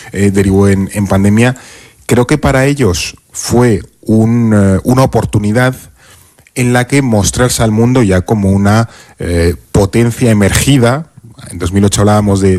derivó en pandemia. Creo que para ellos fue una oportunidad en la que mostrarse al mundo ya como una potencia emergida. En 2008 hablábamos de